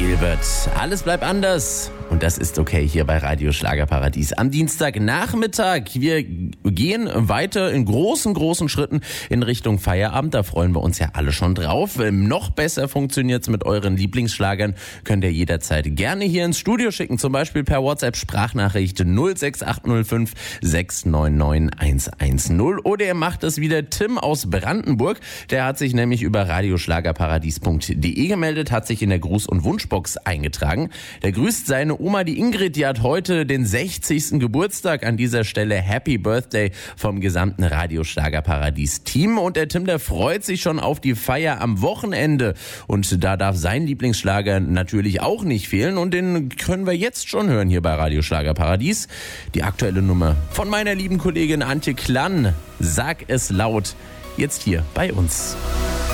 Gilbert. Alles bleibt anders. Und das ist okay hier bei Radio Schlagerparadies am Dienstagnachmittag. Wir gehen weiter in großen Schritten in Richtung Feierabend. Da freuen wir uns ja alle schon drauf. Noch besser funktioniert's mit euren Lieblingsschlagern. Könnt ihr jederzeit gerne hier ins Studio schicken. Zum Beispiel per WhatsApp-Sprachnachricht 06805 699 110. Oder ihr macht es wie der Tim aus Brandenburg. Der hat sich nämlich über radioschlagerparadies.de gemeldet, hat sich in der Gruß- und Wunschbox eingetragen. Der grüßt seine Oma, die Ingrid, die hat heute den 60. Geburtstag. An dieser Stelle Happy Birthday vom gesamten Radio Schlagerparadies-Team. Und der Tim, der freut sich schon auf die Feier am Wochenende. Und da darf sein Lieblingsschlager natürlich auch nicht fehlen. Und den können wir jetzt schon hören hier bei Radio Schlagerparadies. Die aktuelle Nummer von meiner lieben Kollegin Antje Klann. Sag es laut. Jetzt hier bei uns.